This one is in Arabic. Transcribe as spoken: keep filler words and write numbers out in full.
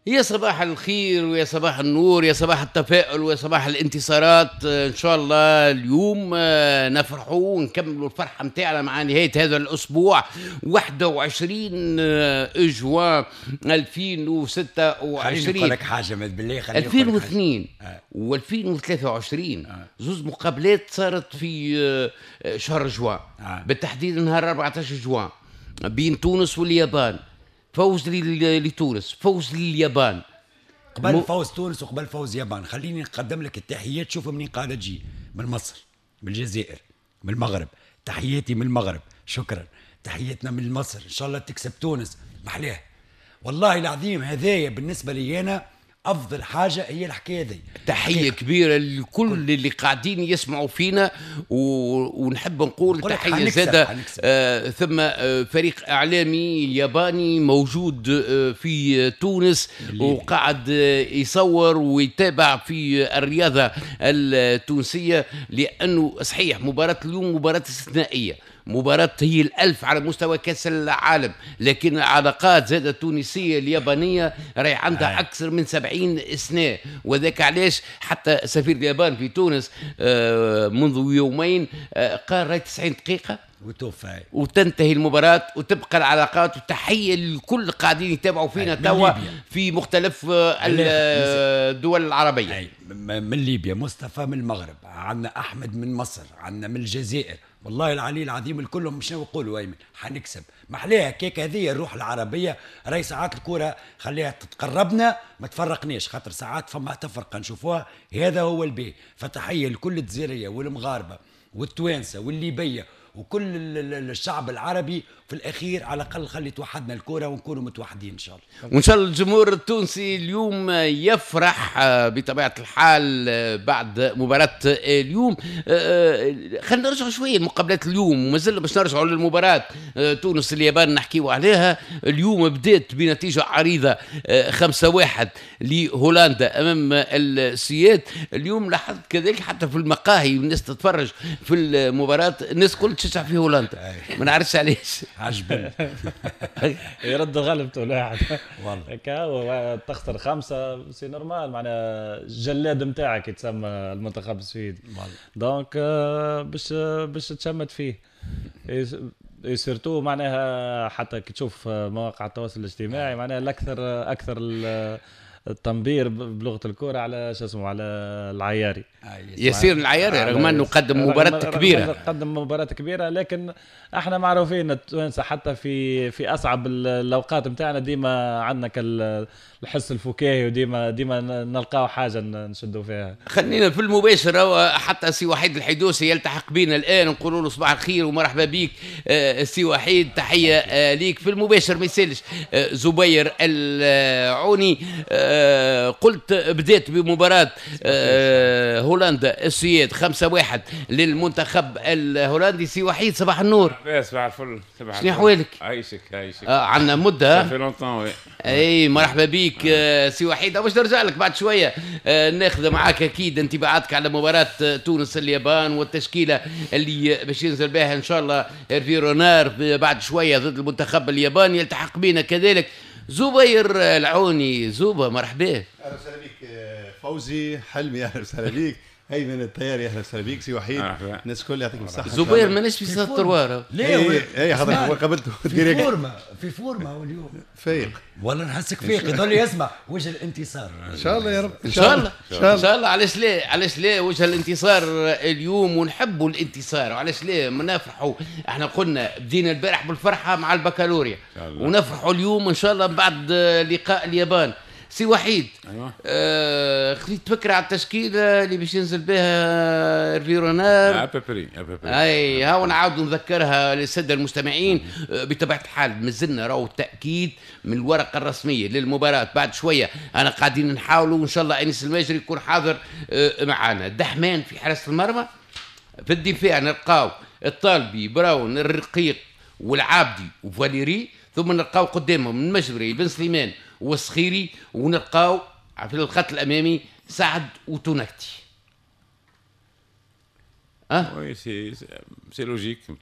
يا صباح الخير ويا صباح النور، يا صباح التفاؤل ويا صباح الانتصارات. ان شاء الله اليوم نفرحوا ونكملوا الفرحه نتاعنا مع نهايه هذا الاسبوع واحد وعشرين جوان ألفين وستة وعشرين. خليني نقول لك حاجه بالله، خليني ألفين واثنين و ألفين وثلاثة وعشرين آه. زوز مقابلات صارت في شهر جوان آه. بالتحديد نهار أربعة عشر جوان بين تونس واليابان. فوز لتونس، فوز لليابان. قبل م... فوز تونس وقبل فوز اليابان خليني نقدم لك التحيات. شوف منين قاعده تجي، من مصر، من الجزائر، من المغرب. تحياتي من المغرب، شكرا. تحياتنا من مصر، ان شاء الله تكسب تونس محلاه. والله العظيم هذايا بالنسبه لي انا افضل حاجه هي الحكايه ذي. تحيه كبيره لكل اللي قاعدين يسمعوا فينا و... ونحب نقول تحيه زاده. آه ثم آه فريق اعلامي ياباني موجود آه في تونس وقاعد آه يصور ويتابع في الرياضه التونسيه، لانه صحيح مباراه اليوم مباراه استثنائيه، مباراة هي الألف على مستوى كأس العالم، لكن العلاقات زادة التونسية اليابانية راهي عندها أكثر من سبعين سنة. وذاك علاش حتى سفير اليابان في تونس منذ يومين قال راهي تسعين دقيقة وتوفى وتنتهي المباراة وتبقى العلاقات. وتحية للكل قاعدين يتابعوا فينا توا في مختلف الدول العربية. من ليبيا مصطفى، من المغرب عندنا أحمد، من مصر عندنا، من الجزائر. والله العلي العظيم الكلهم مش نقولوا أيمن حنكسب محليها كيك. هذه الروح العربية راهي ساعات الكرة خليها تتقربنا ما تفرقناش، خاطر ساعات فما تفرقة نشوفوها. هذا هو البي. فتحية لكل الجزائرية والمغاربة والتوانسة والليبية وكل الشعب العربي. في الأخير على الأقل خلي توحدنا الكرة ونكونوا متوحدين إن شاء الله. وإن شاء الله الجمهور التونسي اليوم يفرح بطبيعة الحال بعد مباراة اليوم. خلينا نرجع شوية المقابلات اليوم، وما زلنا باش نرجعوا للمباراة تونس اليابان نحكيوا عليها. اليوم بدأت بنتيجة عريضة خمسة واحد لهولندا أمام السياد. اليوم لاحظت كذلك حتى في المقاهي والناس تتفرج في المباراة الناس كل تشجع في هولندا، ما نعرفش علاش. عجبني يرد غلبت واحد والله كا تخسر خمسة سي نورمال، معناها الجلاد نتاعك يتسمى المنتخب السويدي. دونك باش باش تشمت فيه سيرتو. معناها حتى كي تشوف مواقع التواصل الاجتماعي معناها الاكثر اكثر التنبير بلغه الكره على شو اسمه على العياري، ياسير العياري، رغم انه قدم مباراه كبيره قدم مباراه كبيره. لكن احنا معروفين التوانسه حتى في في اصعب الاوقات نتاعنا ديما عندنا الحس الفكاهي، وديما ديما نلقاو حاجه نشدوا فيها. خلينا في المباشره. حتى سي وحيد الحيدوسي يلتحق بنا الان، نقولوا له صباح الخير ومرحبا بك سي وحيد. تحيه ليك في المباشر. ما يسالش زبير العوني، قلت بديت بمباراه هولندا السياد خمسة واحد للمنتخب الهولندي. سي وحيد صباح النور. صباح الفل. شنو احوالك؟ عايشك عايشك. آه عندنا مده في لونطون. اي مرحبا بك آه سي وحيد. باش نرجع لك بعد شويه آه ناخذ معاك اكيد انطباعاتك على مباراه تونس اليابان والتشكيله اللي باش ينزل بها ان شاء الله هيرفي رونار بعد شويه ضد المنتخب الياباني. يلتحق بنا كذلك زبير العوني. زوبه مرحبا. اهلا وسهلا بك فوزي حلمي. اهلا وسهلا بك ايمن الطياري. اهلا وسهلا بك سي وحيد. الناس الكل يعطيكم الصحه. زبير ماناش في صدر الترواره. ليه اي حضرتك قابلته في فورمه في فورمه اليوم فايق. والله نحسك فيق يضل يسمع وجه الانتصار ان شاء الله يا رب. ان شاء الله ان شاء الله. علاش لا علاش لا وجه الانتصار اليوم، ونحبوا الانتصار. وعلاش لا ما نفرحوا. احنا قلنا بدينا البارح بالفرحه مع البكالوريا ونفرحوا اليوم ان شاء الله بعد لقاء اليابان. سي وحيد ايوه آه خليت تفكر على التشكيله اللي باش ينزل بها فيرونار. ابيبري ابيبري اي هاو نعاود نذكرها للساده المستمعين. آه بطبيعه الحال مازلنا راهو التاكيد من الورقه الرسميه للمباراه بعد شويه. انا قاعدين نحاولوا وان شاء الله انيس الماجري يكون حاضر آه معنا. الدحمان في حراسه المرمى. في الدفاع نلقاو الطالبي، براون، الرقيق والعابدي وفاليري. ثم نلقاو قدامهم المجبري، بن سليمان والصخيري. ونلقاو في الخط الامامي سعد وتونكتي. اه وي سي سي لوجيك.